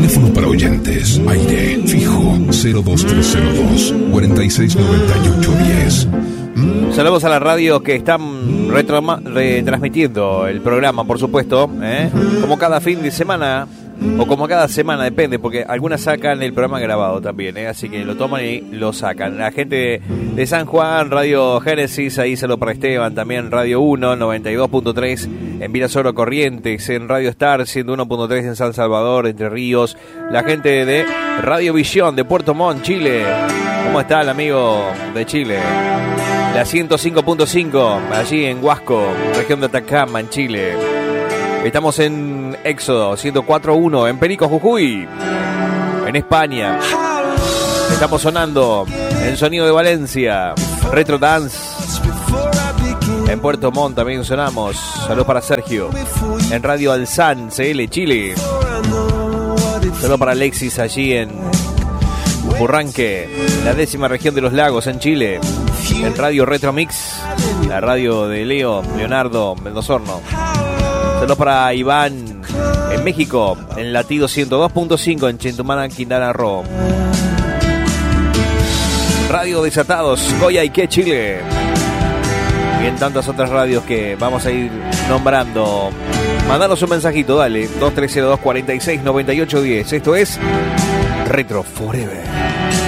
Teléfono para oyentes. Aire fijo 02302 469810. Saludos a la radio que están retransmitiendo el programa, por supuesto, como cada fin de semana. O como cada semana, depende, porque algunas sacan el programa grabado también, así que lo toman y lo sacan. La gente de San Juan, Radio Génesis, ahí se lo para Esteban, también Radio 1, 92.3 en Virasoro Corrientes, en Radio Star, 101.3 en San Salvador, Entre Ríos. La gente de Radio Visión de Puerto Montt, Chile. ¿Cómo está el amigo de Chile? La 105.5, allí en Huasco, región de Atacama, en Chile. Estamos en Éxodo 104.1 en Perico, Jujuy, en España. Estamos sonando en Sonido de Valencia, Retro Dance. En Puerto Montt también sonamos. Saludos para Sergio. En Radio Alzán, CL, Chile. Saludos para Alexis allí en Burranque, la 10ª región de los lagos en Chile. En Radio Retro Mix, la radio de Leonardo Mendozorno. Saludos para Iván en México, en Latido 102.5 en Chintumana, Quintana Roo. Radio Desatados, Coyhaique, Chile. Y en tantas otras radios que vamos a ir nombrando. Mandanos un mensajito, dale, 2302 46 98 10. Esto es Retro Forever.